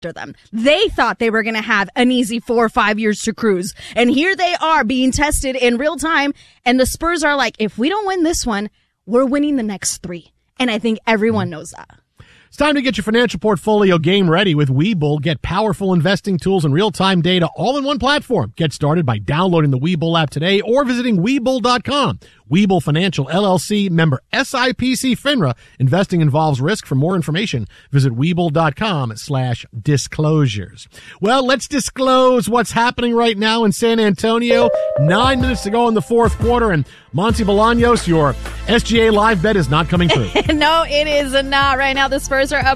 them. They thought they were going to have an easy 4 or 5 years to cruise. And here they are being tested in real time. And the Spurs are like, if we don't win this one, we're winning the next 3. And I think everyone knows that. It's time to get your financial portfolio game ready with Webull. Get powerful investing tools and real-time data all in one platform. Get started by downloading the Webull app today or visiting Webull.com. Webull Financial, LLC, member SIPC FINRA. Investing involves risk. For more information, visit Webull.com/disclosures. Well, let's disclose what's happening right now in San Antonio. 9 minutes to go in the fourth quarter, and Monty Bolaños, your SGA live bet is not coming through. No, it is not. Right now, the Spurs are up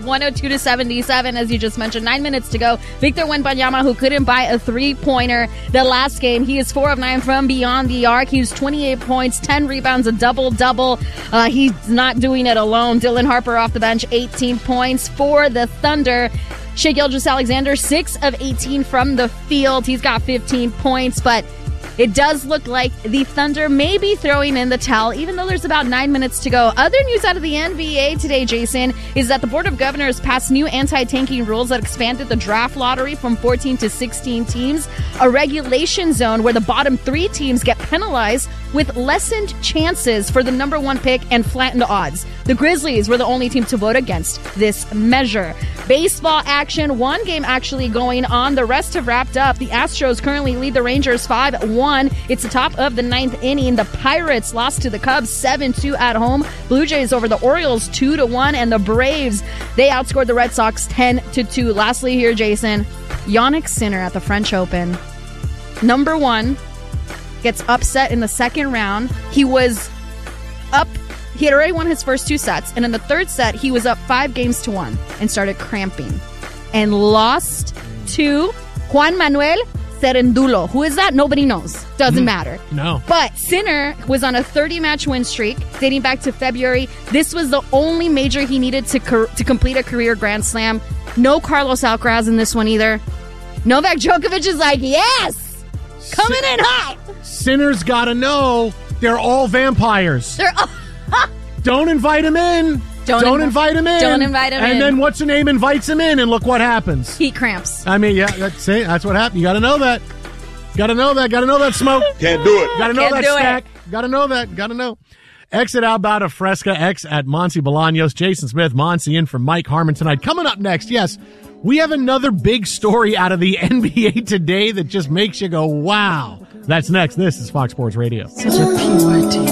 102-77, as you just mentioned. 9 minutes to go. Victor Wembanyama, who couldn't buy a three-pointer the last game, he is 4 of 9 from beyond the arc. He was 28 points, 10 rebounds, a double-double. He's not doing it alone. Dylan Harper off the bench, 18 points for the Thunder. Shai Gilgeous-Alexander, 6 of 18 from the field. He's got 15 points, but it does look like the Thunder may be throwing in the towel, even though there's about 9 minutes to go. Other news out of the NBA today, Jason, is that the Board of Governors passed new anti-tanking rules that expanded the draft lottery from 14 to 16 teams, a regulation zone where the bottom 3 teams get penalized with lessened chances for the number 1 pick and flattened odds. The Grizzlies were the only team to vote against this measure. Baseball action, one game actually going on. The rest have wrapped up. The Astros currently lead the Rangers 5-1. It's the top of the 9th inning. The Pirates lost to the Cubs 7-2 at home. Blue Jays over the Orioles 2-1. And the Braves, they outscored the Red Sox 10-2. Lastly here, Jason, Jannik Sinner at the French Open. Number 1 gets upset in the second round. He was up. He had already won his first 2 sets. And in the third set, he was up 5-1 and started cramping and lost to Juan Manuel Cerendulo. Who is that? Nobody knows. Doesn't matter. No. But Sinner was on a 30-match win streak dating back to February. This was the only major he needed to complete a career Grand Slam. No Carlos Alcaraz in this one either. Novak Djokovic is like, yes! Coming in hot! Sinner's gotta know they're all vampires. They're all... Don't invite him in. Don't invite him in. Don't invite him in. And then what's her name invites him in, and look what happens. Heat cramps. I mean, yeah, that's what happened. You got to know that. Got to know that. Got to know that smoke. Can't do it. Got to know that stack. Got to know that. Got to know. Exit Outbound of Fresca X at Monty Bolaños. Jason Smith, Monty in for Mike Harmon tonight. Coming up next, yes, we have another big story out of the NBA today that just makes you go, wow. That's next. This is Fox Sports Radio. Such a purity.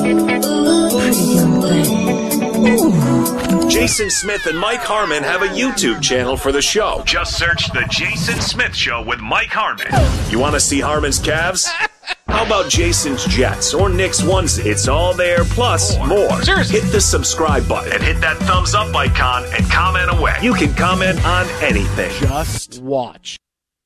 Pretty young thing. Ooh. Jason Smith and Mike Harmon have a YouTube channel for the show. Just search The Jason Smith Show with Mike Harmon. You want to see Harmon's calves? How about Jason's Jets or Nick's onesie? It's all there, plus more. Seriously. Hit the subscribe button and hit that thumbs up icon and comment away. You can comment on anything. Just watch.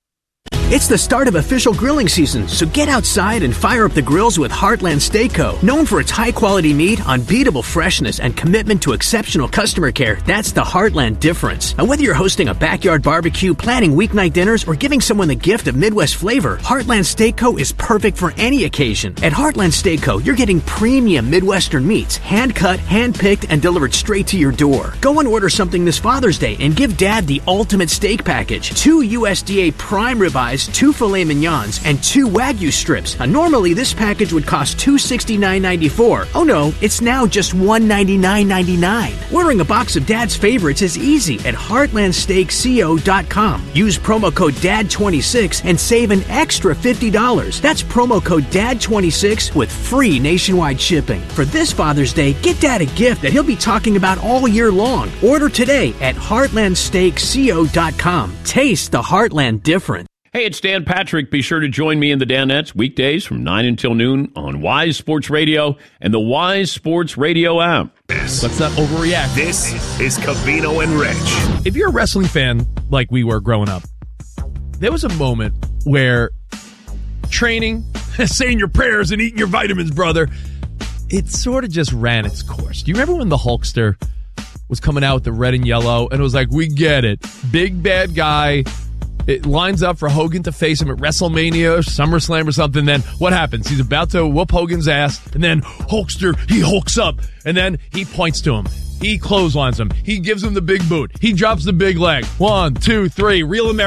It's the start of official grilling season, so get outside and fire up the grills with Heartland Steak Co. Known for its high-quality meat, unbeatable freshness, and commitment to exceptional customer care, that's the Heartland difference. And whether you're hosting a backyard barbecue, planning weeknight dinners, or giving someone the gift of Midwest flavor, Heartland Steak Co. is perfect for any occasion. At Heartland Steak Co., you're getting premium Midwestern meats, hand-cut, hand-picked, and delivered straight to your door. Go and order something this Father's Day and give Dad the ultimate steak package. 2 USDA prime ribeyes, 2 filet mignons, and 2 Wagyu strips. Now, normally, this package would cost $269.94. Oh no, it's now just $199.99. Ordering a box of Dad's favorites is easy at heartlandsteakco.com. Use promo code DAD26 and save an extra $50. That's promo code DAD26 with free nationwide shipping. For this Father's Day, get Dad a gift that he'll be talking about all year long. Order today at heartlandsteakco.com. Taste the Heartland difference. Hey, it's Dan Patrick. Be sure to join me in the Danettes weekdays from 9 until noon on Wise Sports Radio and the Wise Sports Radio app. Let's not overreact. This is Covino and Rich. If you're a wrestling fan like we were growing up, there was a moment where training, saying your prayers and eating your vitamins, brother, it sort of just ran its course. Do you remember when the Hulkster was coming out with the red and yellow and it was like, we get it. Big bad guy. It lines up for Hogan to face him at WrestleMania, SummerSlam or something. Then what happens? He's about to whoop Hogan's ass, and then Hulkster, he hulks up, and then he points to him. He clotheslines him. He gives him the big boot. He drops the big leg. 1, 2, 3. Real American.